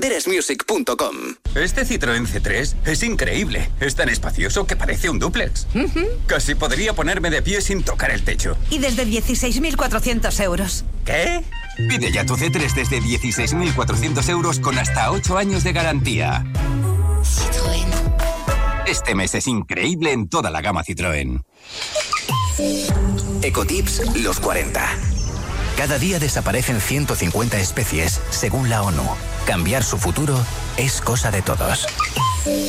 banderasmusic.com. Este Citroën C3 es increíble. Es tan espacioso que parece un dúplex. Casi podría ponerme de pie sin tocar el techo. Y desde 16.400 euros. ¿Qué? Pide ya tu C3 desde 16.400 euros con hasta 8 años de garantía. Citroën. Este mes es increíble en toda la gama Citroën. Ecotips los 40. Cada día desaparecen 150 especies, según la ONU. Cambiar su futuro es cosa de todos.